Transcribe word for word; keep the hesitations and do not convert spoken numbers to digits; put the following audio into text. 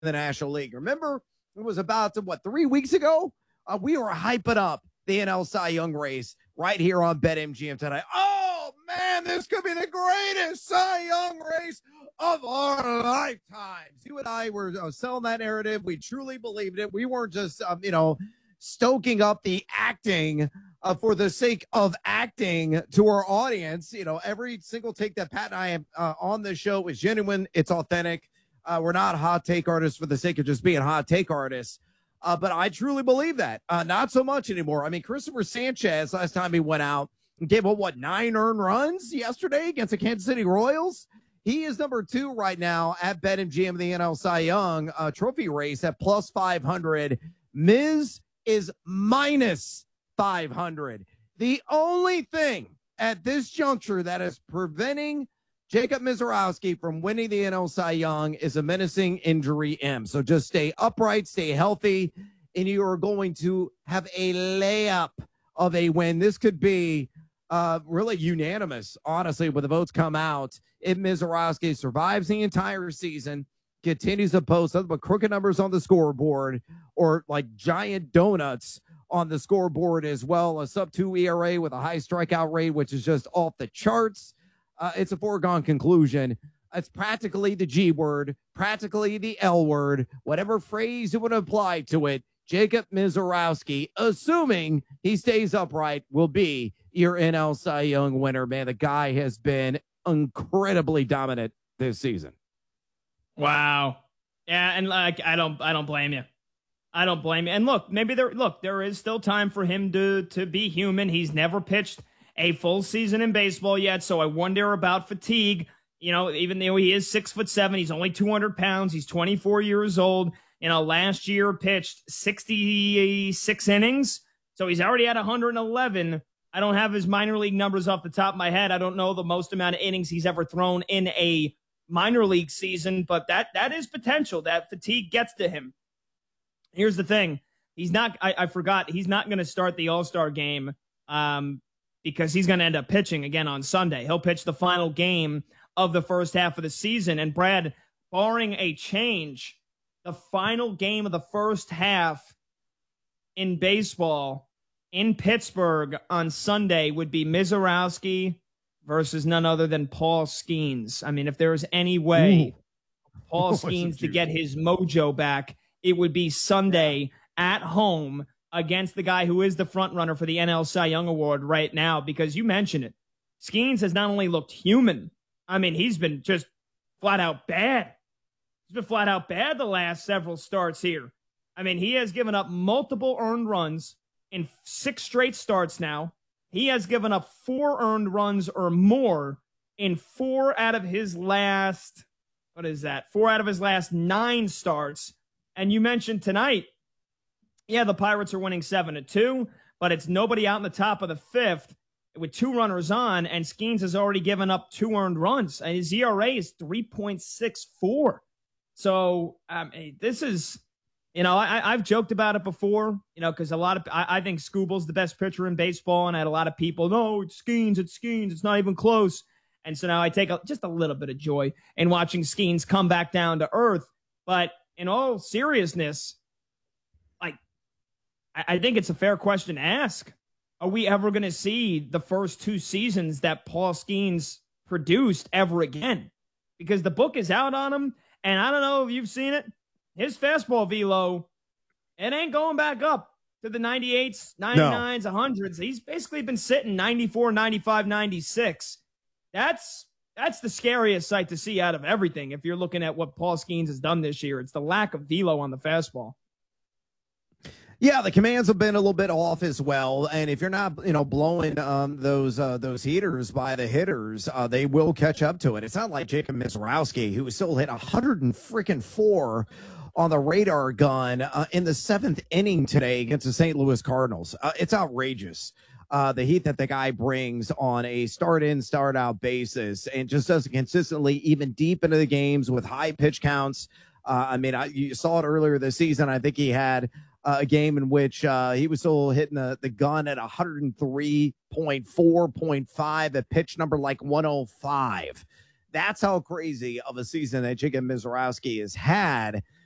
the National League. Remember, it was about, what, three weeks ago? Uh, we were hyping up the N L Cy Young race right here on BetMGM tonight. Oh, man, this could be the greatest Cy Young race of our lifetimes. You and I were uh, selling that narrative. We truly believed it. We weren't just, um, you know, stoking up the acting uh, for the sake of acting to our audience. You know, every single take that Pat and I have uh, on this show is genuine. It's authentic. Uh, we're not hot take artists for the sake of just being hot take artists. Uh, but I truly believe that. Uh, not so much anymore. I mean, Christopher Sanchez, last time he went out, gave up, what, nine earned runs yesterday against the Kansas City Royals? He is number two right now at BetMGM, the N L Cy Young uh, trophy race at plus five hundred. Miz is minus five hundred. The only thing at this juncture that is preventing Jacob Misiorowski from winning the N L Cy Young is a menacing injury M. So just stay upright, stay healthy, and you are going to have a layup of a win. This could be uh, really unanimous, honestly, when the votes come out. If Misiorowski survives the entire season, continues to post nothing but crooked numbers on the scoreboard or like giant donuts on the scoreboard as well, a sub two E R A with a high strikeout rate, which is just off the charts. Uh, it's a foregone conclusion. It's practically the G word, practically the L word, whatever phrase it would apply to it. Jacob Misiorowski, assuming he stays upright, will be your N L Cy Young winner. Man, the guy has been incredibly dominant this season. Wow. Yeah, and like I don't I don't blame you. I don't blame you. And look, maybe there look, there is still time for him to to be human. He's never pitched a full season in baseball yet, so I wonder about fatigue. You know, even though he is six foot seven, he's only two hundred pounds. He's twenty-four years old. You know, last year pitched sixty-six innings, so he's already at one hundred eleven. I don't have his minor league numbers off the top of my head. I don't know the most amount of innings he's ever thrown in a minor league season, but that that is potential. That fatigue gets to him. Here's the thing: he's not. I, I forgot. He's not going to start the All-Star game. Um. Because he's going to end up pitching again on Sunday. He'll pitch the final game of the first half of the season. And Brad, barring a change, the final game of the first half in baseball in Pittsburgh on Sunday would be Misiorowski versus none other than Paul Skeens. I mean, if there's any way Ooh. Paul Skeens to get his mojo back, it would be Sunday yeah. at home against the guy who is the front runner for the N L Cy Young Award right now, because you mentioned it. Skeens has not only looked human, I mean, he's been just flat out bad. He's been flat out bad the last several starts here. I mean, he has given up multiple earned runs in six straight starts now. He has given up four earned runs or more in four out of his last, what is that? Four out of his last nine starts. And you mentioned tonight, yeah, the Pirates are winning seven to two, but it's nobody out in the top of the fifth with two runners on, and Skeens has already given up two earned runs. And his E R A is three point six four. So um, this is, you know, I, I've joked about it before, you know, because a lot of, I, I think Skubal's the best pitcher in baseball, and I had a lot of people, no, it's Skeens, it's Skeens, it's not even close. And so now I take a, just a little bit of joy in watching Skeens come back down to earth. But in all seriousness, I think it's a fair question to ask. Are we ever going to see the first two seasons that Paul Skeens produced ever again? Because the book is out on him, and I don't know if you've seen it. His fastball velo, it ain't going back up to the ninety-eights, ninety-nines, no. one hundreds. He's basically been sitting ninety-four, ninety-five, ninety-six. That's that's the scariest sight to see out of everything. If you're looking at what Paul Skeens has done this year, it's the lack of velo on the fastball. Yeah, the commands have been a little bit off as well, and if you're not, you know, blowing um, those uh, those heaters by the hitters, uh, they will catch up to it. It's not like Jacob Misiorowski, who still hit one hundred and freaking four on the radar gun uh, in the seventh inning today against the Saint Louis Cardinals. Uh, it's outrageous, uh, the heat that the guy brings on a start-in, start-out basis, and just does it consistently, even deep into the games with high pitch counts. Uh, I mean, I, you saw it earlier this season. I think he had Uh, a game in which uh, he was still hitting the, the gun at one hundred three point four point five at pitch number like one oh five. That's how crazy of a season that Jacob Misiorowski has had.